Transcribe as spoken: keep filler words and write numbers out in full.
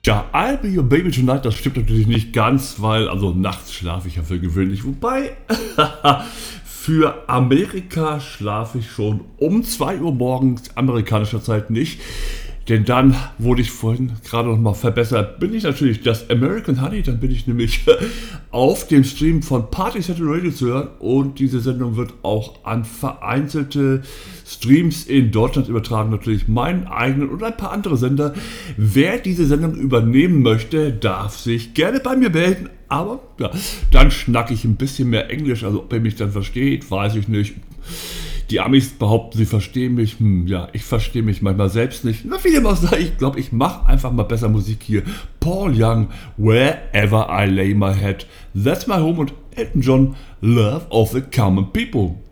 Ja, I'll be your baby tonight, das stimmt natürlich nicht ganz, weil, also nachts schlafe ich ja für gewöhnlich. Wobei, für Amerika schlafe ich schon um zwei Uhr morgens amerikanischer Zeit nicht. Denn dann wurde ich vorhin gerade noch mal verbessert. Bin ich natürlich das American Honey, dann bin ich nämlich auf dem Stream von Party Central Radio zu hören. Und diese Sendung wird auch an vereinzelte Streams in Deutschland übertragen. Natürlich meinen eigenen und ein paar andere Sender. Wer diese Sendung übernehmen möchte, darf sich gerne bei mir melden. Aber ja, dann schnacke ich ein bisschen mehr Englisch. Also ob ihr mich dann versteht, weiß ich nicht. Die Amis behaupten, sie verstehen mich. Hm, ja, ich verstehe mich manchmal selbst nicht. Na, wie dem auch sei, ich glaube, ich mache einfach mal besser Musik hier. Paul Young, Wherever I Lay My Head. That's My Home und Elton John, Love of the Common People.